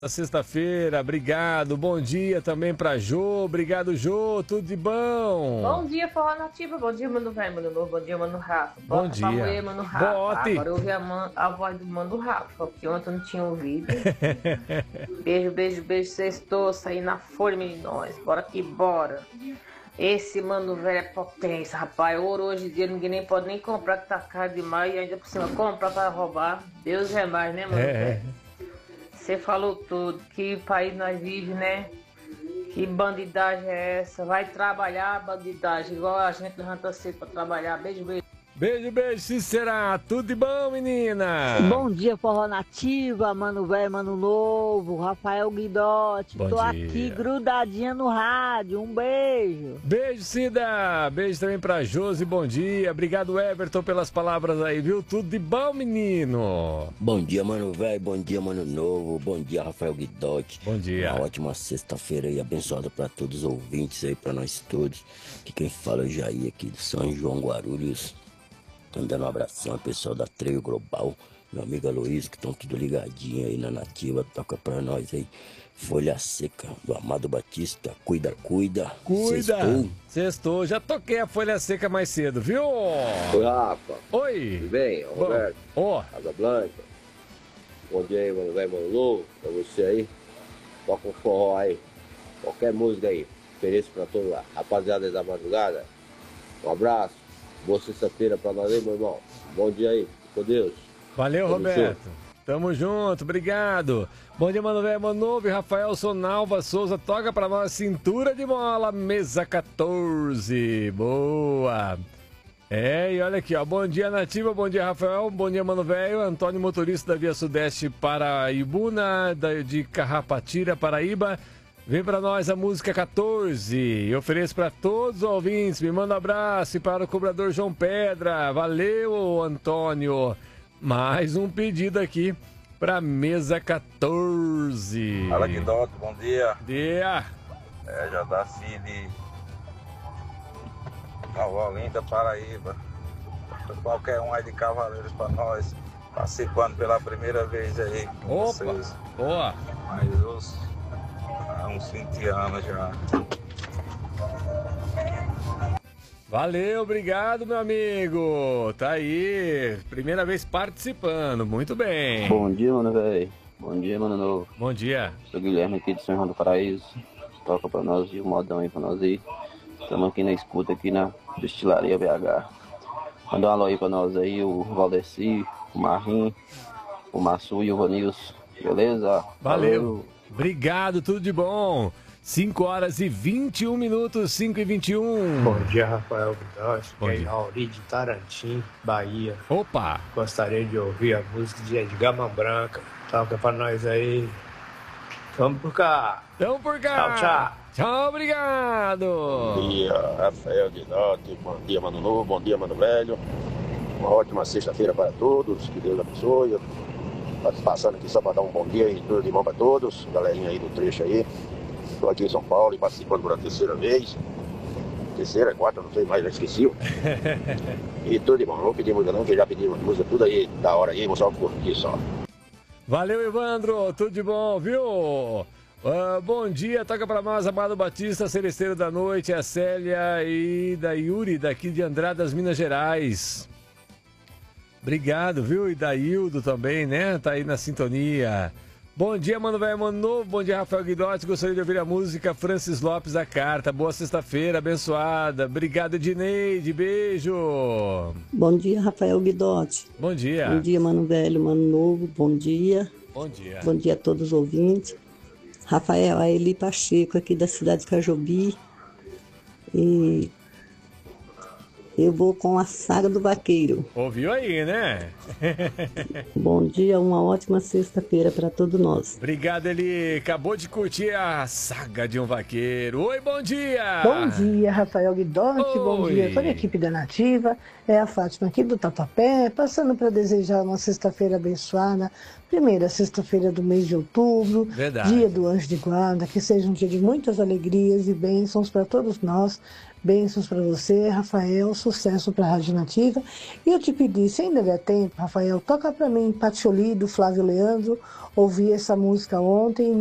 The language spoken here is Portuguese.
Sexta-feira, obrigado. Bom dia também pra Jô. Obrigado, Jô. Tudo de bom? Bom dia, Forró Nativa. Bom dia, Mano Velho, Mano Novo. Bom dia, Mano Rafa. Bom Bota dia. pra moer, Mano Rafa. Bote. Agora eu ouvi a voz do Mano Rafa, que ontem eu não tinha ouvido. Beijo, beijo, beijo. Sextou, saí na folha, nós. Bora que bora. Esse Mano Velho é potência, rapaz. Ouro hoje em dia ninguém nem pode nem comprar, que tá caro demais. E ainda por cima comprar pra roubar. Deus é mais, né, Mano Velho? Você falou tudo. Que país nós vivemos, né? Que bandidagem é essa? Vai trabalhar, bandidagem, igual a gente levanta cedo pra trabalhar. Beijo, beijo. Beijo, beijo, Cícera. Tudo de bom, menina? Bom dia, Forró Nativa, Mano Velho, Mano Novo, Rafael Guidotti. Bom Tô dia. aqui grudadinha no rádio. Um beijo. Beijo, Cida. Beijo também pra Josi. Bom dia. Obrigado, Everton, pelas palavras aí, viu? Tudo de bom, menino? Bom dia, Mano Velho. Bom dia, Mano Novo. Bom dia, Rafael Guidotti. Bom dia. Uma ótima sexta-feira aí, abençoada pra todos os ouvintes aí, pra nós todos. Que quem fala é o Jair aqui do São João Guarulhos. Mandando um abração ao pessoal da Treio Global, meu amigo Aloysio, que estão tudo ligadinho aí na Nativa, toca pra nós aí. Folha Seca, do Amado Batista, cuida, cuida. Cuida! Sextou. Já toquei a Folha Seca mais cedo, viu? Oi, Rafa. Oi! Tudo bem? Roberto. Ó. Casa Blanca. Bom dia aí, Mano Velho, Mano Novo, pra você aí. Toca um forró aí. Qualquer música aí. Ofereço pra toda a rapaziada da madrugada. Um abraço. Boa sexta-feira pra nós aí, meu irmão. Bom dia aí. Com Deus. Valeu, Roberto. Tamo junto, obrigado. Bom dia, Mano Velho, Mano Novo. E Rafael Sonalva Souza, toca pra nós Cintura de Mola, mesa 14. Boa. E olha aqui, ó. Bom dia, Nativa. Bom dia, Rafael. Bom dia, Mano Velho. Antônio, motorista da Via Sudeste Paraibuna, de Carrapatira, Paraíba. Vem pra nós a música 14. Eu ofereço pra todos os ouvintes. Me manda um abraço. E para o cobrador João Pedra. Valeu, Antônio. Mais um pedido aqui pra mesa 14. Fala, Guidotti, bom dia. Dia. Já da de Nova Olinda, Paraíba. Qualquer um aí de Cavaleiros pra nós. Participando pela primeira vez aí com vocês. Boa. Mas há uns 20 anos já. Valeu, obrigado, meu amigo. Tá aí, primeira vez participando, muito bem. Bom dia, Mano Velho. Bom dia, Mano Novo. Bom dia. Sou o Guilherme aqui de São João do Paraíso. Toca pra nós e o modão aí pra nós aí. Estamos aqui na escuta, aqui na Destilaria BH. Manda um alô aí pra nós aí, o Valdeci, o Marrim, o Massu e o Vanilson. Beleza? Valeu. Obrigado, tudo de bom. 5 horas e 21 minutos, 5 e 21. Bom dia, Rafael Guidotti. Bom dia. Rauri de Tarantim, Bahia. Opa! Gostaria de ouvir a música de Edgar Branca. Toca pra nós aí. Vamos por cá. Vamos por cá. Tchau, tchau. Tchau, obrigado. Bom dia, Rafael Guidotti. Bom dia, Mano Novo. Bom dia, Mano Velho. Uma ótima sexta-feira para todos. Que Deus abençoe. Passando aqui só para dar um bom dia e tudo de bom para todos. Galerinha aí do trecho aí. Estou aqui em São Paulo e participando pela terceira vez. Terceira, quarta, não sei mais, já esqueci. E tudo de bom. Não vou pedir música não, que já pedi música tudo aí da hora aí. Vou só curtir só. Valeu, Evandro. Tudo de bom, viu? Bom dia, toca pra nós, Amado Batista, Celesteiro da Noite, a Célia e da Yuri, daqui de Andradas, Minas Gerais. Obrigado, viu? E da Hildo também, né? Tá aí na sintonia. Bom dia, Mano Velho, Mano Novo. Bom dia, Rafael Guidotti. Gostaria de ouvir a música Francis Lopes da Carta. Boa sexta-feira, abençoada. Obrigado, Edneide. Beijo. Bom dia, Rafael Guidotti. Bom dia. Bom dia, Mano Velho, Mano Novo. Bom dia. Bom dia. Bom dia a todos os ouvintes. Rafael, a Eli Pacheco, aqui da cidade de Cajobi. E eu vou com a Saga do Vaqueiro. Ouviu aí, né? Bom dia, uma ótima sexta-feira para todos nós. Obrigado, Eli. Acabou de curtir a Saga de um Vaqueiro. Oi, bom dia. Bom dia, Rafael Guidotti. Bom dia, toda a equipe da Nativa. É a Fátima aqui do Tatuapé, passando para desejar uma sexta-feira abençoada. Primeira sexta-feira do mês de outubro. Verdade. Dia do Anjo de Guarda. Que seja um dia de muitas alegrias e bênçãos para todos nós. Bênçãos para você, Rafael, sucesso para a Rádio Nativa. E eu te pedi, se ainda der tempo, Rafael, toca para mim Patioli, do Flávio Leandro. Ouvi essa música ontem.